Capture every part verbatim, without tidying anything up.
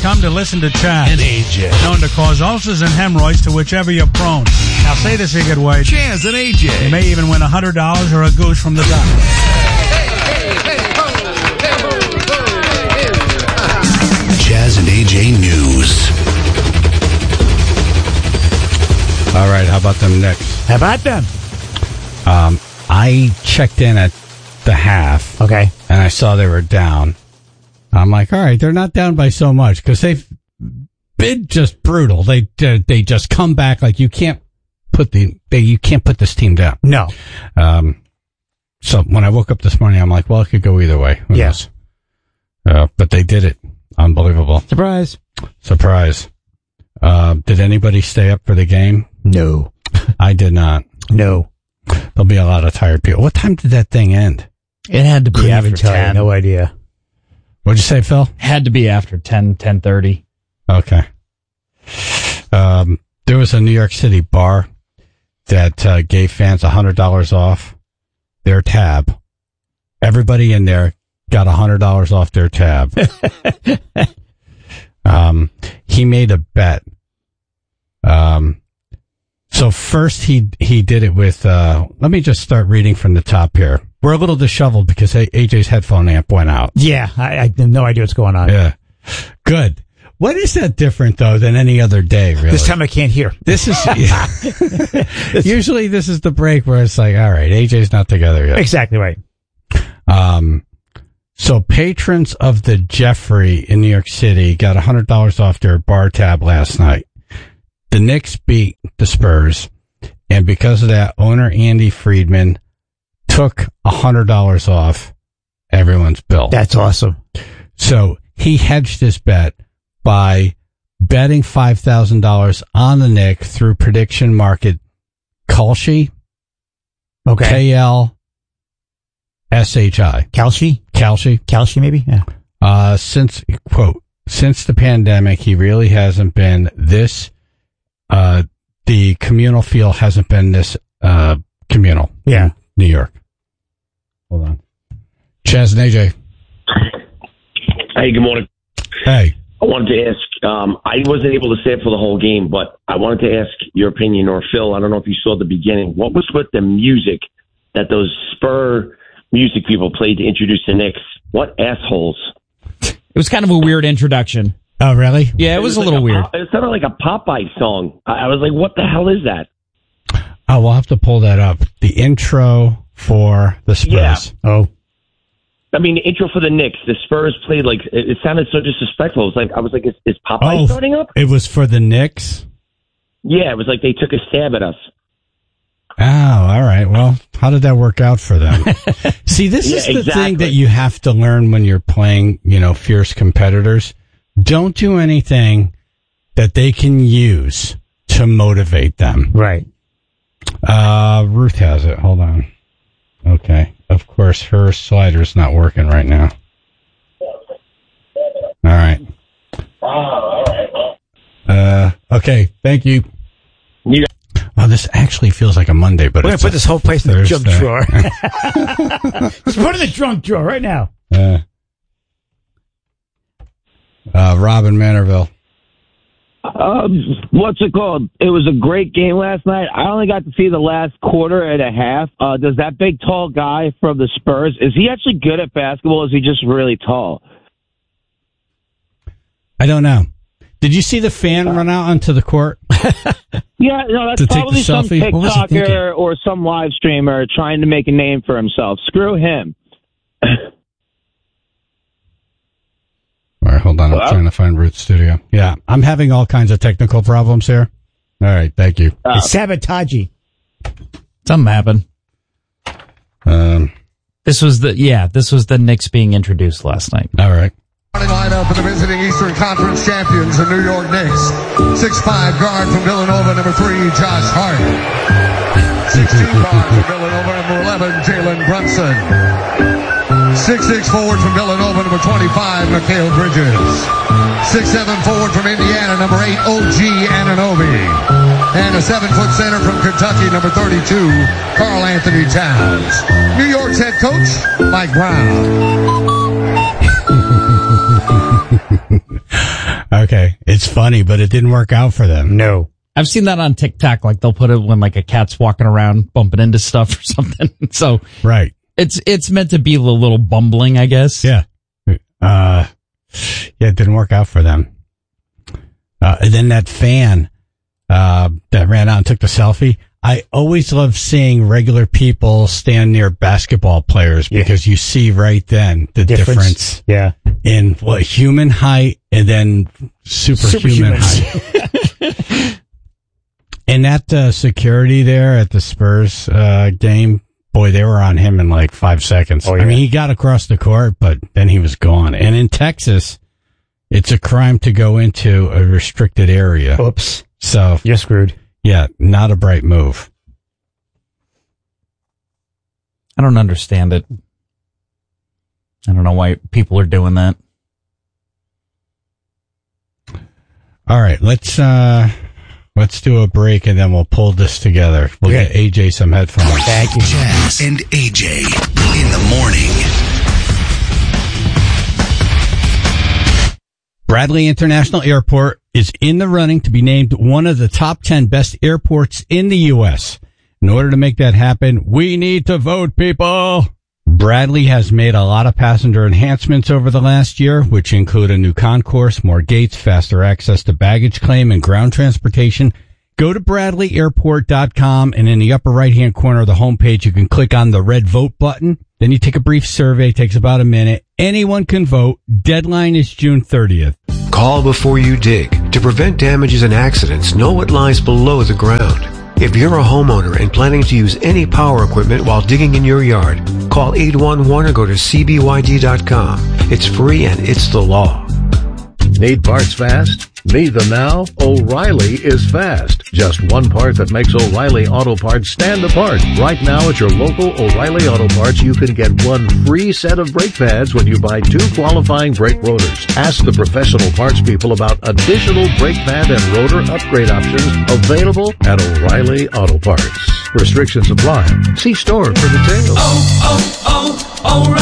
come to listen to Chaz. And A J. Known to cause ulcers and hemorrhoids to whichever you're prone. Now say this a good way. Chaz and A J. You may even win one hundred dollars or a goose from the doctor. Chaz and A J News. All right, how about them Knicks? How about them? Um, I checked in at the half. Okay. And I saw they were down. I'm like, all right, they're not down by so much because they've been just brutal. They they just come back like you can't put the they you can't put this team down. No. Um. So when I woke up this morning, I'm like, well, it could go either way. Who Yes. knows? Uh, but they did it. Unbelievable. Surprise. Surprise. Uh, did anybody stay up for the game? No. I did not. No. There'll be a lot of tired people. What time did that thing end? It had to be Couldn't after even tell you, ten. no idea. What'd you say, Phil? Had to be after ten, ten thirty. Okay. Um, there was a New York City bar that uh, gave fans one hundred dollars off their tab. Everybody in there got one hundred dollars off their tab. um, he made a bet. Um, so first he he did it with, uh, let me just start reading from the top here. We're a little disheveled because A J's headphone amp went out. Yeah, I, I have no idea what's going on. Yeah. Good. What is that different, though, than any other day, really? This time I can't hear. This is usually this is the break where it's like, all right, A J's not together yet. Exactly right. Um, so patrons of the Jeffrey in New York City got one hundred dollars off their bar tab last night. The Knicks beat the Spurs, and because of that, owner Andy Friedman took one hundred dollars off everyone's bill. That's awesome. So he hedged his bet by betting five thousand dollars on the Knicks through prediction market Kalshi. Okay. K L S H I. Kalshi? Kalshi. Kalshi, maybe? Yeah. Uh, since, quote, since the pandemic, he really hasn't been this, uh, the communal feel hasn't been this, uh, communal. Yeah. In New York. Hold on. Chaz and A J. Hey, good morning. Hey. I wanted to ask, um, I wasn't able to stay up for the whole game, but I wanted to ask your opinion, or Phil, I don't know if you saw the beginning. What was with the music that those Spur music people played to introduce the Knicks? What assholes. It was kind of a weird introduction. Oh, really? Yeah, it, was, was a like little a, weird. It sounded like a Popeye song. I, I was like, what the hell is that? Oh, we'll have to pull that up. The intro for the Spurs. Yeah. Oh. I mean, the intro for the Knicks, the Spurs played like, it, it sounded so disrespectful. It was like, I was like, is, is Popeye Oh, starting up? it was for the Knicks? Yeah, it was like they took a stab at us. Oh, all right. Well, how did that work out for them? See, this Yeah, is the exactly. thing that you have to learn when you're playing, you know, fierce competitors. Don't do anything that they can use to motivate them. Right. Uh, Ruth has it. Hold on. Okay. Of course, her slider's not working right now. All right. Uh, okay. Thank you. Yeah. Oh, this actually feels like a Monday, but We're going it's to put a this whole place in the junk Thursday. drawer. Just put it in the trunk drawer right now. Uh, uh, Robin Manorville. Um, what's it called? It was a great game last night. I only got to see the last quarter and a half. Uh, does that big, tall guy from the Spurs, is he actually good at basketball, or is he just really tall? I don't know. Did you see the fan run out onto the court? Yeah, no, that's To take probably the some selfie? What was he thinking? TikToker or some live streamer trying to make a name for himself. Screw him. All right, hold on. I'm Hello? trying to find Ruth's studio. Yeah, I'm having all kinds of technical problems here. All right, thank you. Uh, It's sabotagey. Something happened. Um, This was the, yeah, this was the Knicks being introduced last night. all right. Starting lineup for the visiting Eastern Conference champions, the New York Knicks. six five guard from Villanova, number three, Josh Hart. sixteen guard from Villanova, number eleven, Jalen Brunson. six six forward from Villanova, number twenty-five, Mikal Bridges. six seven forward from Indiana, number eight, O G Anunoby. And a seven foot center from Kentucky, number thirty-two, Karl Anthony Towns. New York's head coach, Mike Brown. All Okay. It's funny, but it didn't work out for them. No. I've seen that on TikTok. Like they'll put it when like a cat's walking around bumping into stuff or something. So Right. it's it's meant to be a little bumbling, I guess. Yeah. Uh, yeah, it didn't work out for them. Uh, and then that fan uh, that ran out and took the selfie. I always love seeing regular people stand near basketball players because yeah. you see right then the difference, difference yeah. in what human height and then superhuman height. And that uh, security there at the Spurs uh, game, boy, they were on him in like five seconds. Oh, yeah. I mean, he got across the court, but then he was gone. And in Texas, it's a crime to go into a restricted area. Oops. So you're screwed. Yeah, not a bright move. I don't understand it. I don't know why people are doing that. All right, let's uh, let's do a break and then we'll pull this together. We'll okay. get A J some headphones. Thank you. Jazz and A J in the morning. Bradley International Airport is in the running to be named one of the top ten best airports in the U S. In order to make that happen, we need to vote, people. Bradley has made a lot of passenger enhancements over the last year, which include a new concourse, more gates, faster access to baggage claim and ground transportation. Go to bradley airport dot com, and in the upper right-hand corner of the homepage, you can click on the red vote button. Then you take a brief survey. It takes about a minute. Anyone can vote. Deadline is June thirtieth. Call before you dig. To prevent damages and accidents, know what lies below the ground. If you're a homeowner and planning to use any power equipment while digging in your yard, call eight one one or go to c b y d dot com. It's free and it's the law. Need parts fast? Need them now? O'Reilly is fast. Just one part that makes O'Reilly Auto Parts stand apart. Right now at your local O'Reilly Auto Parts, you can get one free set of brake pads when you buy two qualifying brake rotors. Ask the professional parts people about additional brake pad and rotor upgrade options available at O'Reilly Auto Parts. Restrictions apply. See store for details. Oh,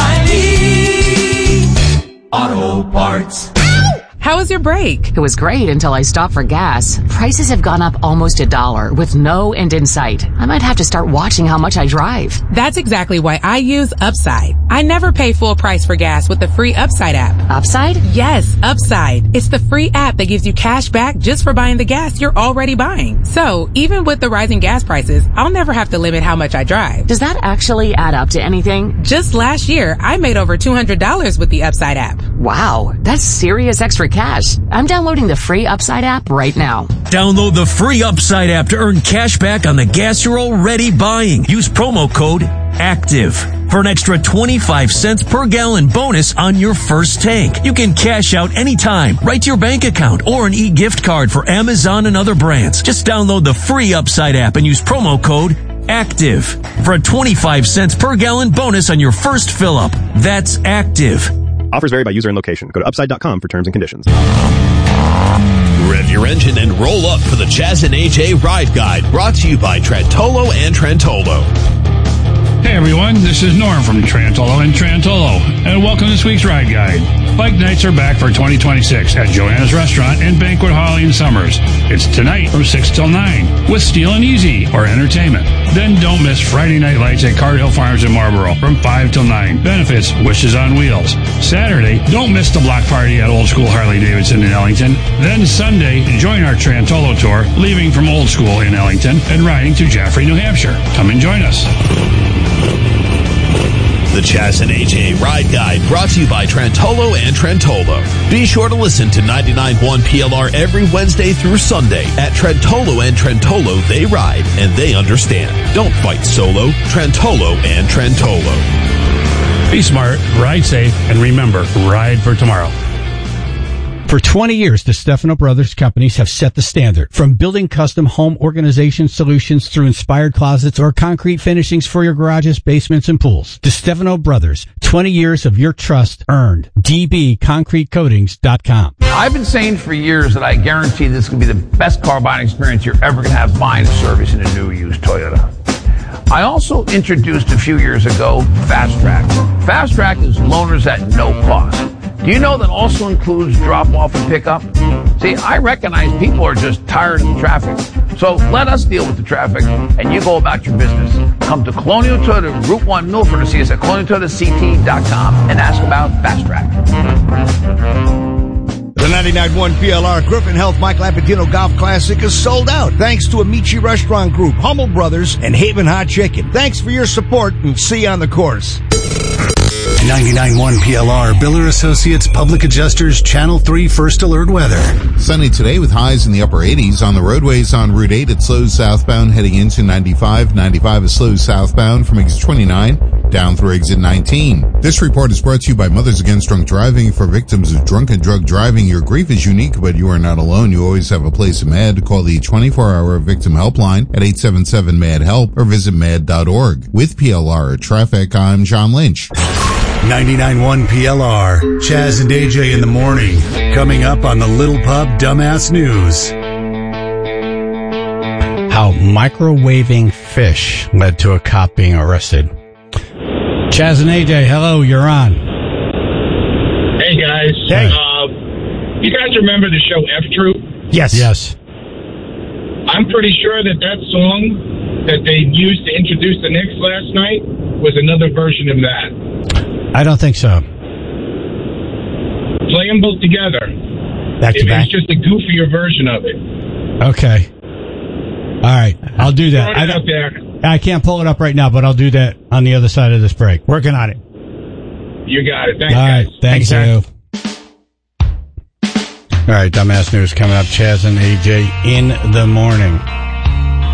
oh, oh, O'Reilly Auto Parts. How was your break? It was great until I stopped for gas. Prices have gone up almost a dollar with no end in sight. I might have to start watching how much I drive. That's exactly why I use Upside. I never pay full price for gas with the free Upside app. Upside? Yes, Upside. It's the free app that gives you cash back just for buying the gas you're already buying. So even with the rising gas prices, I'll never have to limit how much I drive. Does that actually add up to anything? Just last year, I made over two hundred dollars with the Upside app. Wow, that's serious extra cash. I'm downloading the free Upside app right now. Download the free Upside app to earn cash back on the gas you're already buying. Use promo code ACTIVE for an extra twenty-five cents per gallon bonus on your first tank. You can cash out anytime, right to your bank account, or an e-gift card for Amazon and other brands. Just download the free Upside app and use promo code ACTIVE for a twenty-five cents per gallon bonus on your first fill up. That's ACTIVE. Offers vary by user and location. Go to upside dot com for terms and conditions. Rev your engine and roll up for the Jazz and A J Ride Guide, brought to you by Trentolo and Trentolo. Hey everyone, this is Norm from Trentolo and Trentolo, and welcome to this week's Ride Guide. Bike nights are back for twenty twenty-six at Joanna's Restaurant and Banquet Hall in Summers. It's tonight from six till nine with Steel and Easy or entertainment. Then don't miss Friday Night Lights at Card Hill Farms in Marlboro from five till nine. Benefits, Wishes on Wheels. Saturday, don't miss the block party at Old School Harley-Davidson in Ellington. Then Sunday, join our Trentolo tour, leaving from Old School in Ellington and riding to Jaffrey, New Hampshire. Come and join us. The Jazz and A J Ride Guide, brought to you by Trentolo and Trentolo. Be sure to listen to ninety-nine point one P L R every Wednesday through Sunday. At Trentolo and Trentolo, they ride and they understand. Don't fight solo. Trentolo and Trentolo. Be smart, ride safe, and remember, ride for tomorrow. For twenty years, the Stefano Brothers companies have set the standard. From building custom home organization solutions through inspired closets or concrete finishings for your garages, basements, and pools. The Stefano Brothers, twenty years of your trust earned. d b concrete coatings dot com. I've been saying for years that I guarantee this is going to be the best car buying experience you're ever going to have buying a service in a new used Toyota. I also introduced a few years ago Fast Track. Fast Track is loaners at no cost. Do you know that also includes drop-off and pickup? See, I recognize people are just tired of the traffic. So let us deal with the traffic, and you go about your business. Come to Colonial Toyota, Route one, Milford, or see us at colonial toyota c t dot com and ask about Fast Track. The ninety-nine point one P L R Griffin Health Mike Lapidino Golf Classic is sold out thanks to Amici Restaurant Group, Hummel Brothers, and Haven Hot Chicken. Thanks for your support, and see you on the course. ninety-nine point one P L R, Biller Associates Public Adjusters, Channel three First Alert Weather. Sunny today with highs in the upper eighties. On the roadways on Route eight, it slows southbound heading into ninety-five. ninety-five is slow southbound from exit twenty-nine down through exit nineteen. This report is brought to you by Mothers Against Drunk Driving. For victims of drunk and drug driving, your grief is unique, but you are not alone. You always have a place in M A D. Call the twenty-four hour victim helpline at eight seven seven M A D help or visit M A D dot org. With P L R Traffic, I'm John Lynch. ninety-nine point one P L R, Chaz and A J in the morning. Coming up on the Little Pub Dumbass News. How microwaving fish led to a cop being arrested. Chaz and A J, hello, you're on. Hey, guys. Hey. Uh, you guys remember the show F Troop? Yes. Yes. I'm pretty sure that that song that they used to introduce the Knicks last night was another version of that. I don't think so. Play them both together. Back to it, back? It's just a goofier version of it. Okay. All right. I'll do that. Throw it I, out there. I can't pull it up right now, but I'll do that on the other side of this break. Working on it. You got it. Thanks, All right. guys. Thank Thanks, you. sir. All right. Dumbass News coming up. Chaz and A J in the morning.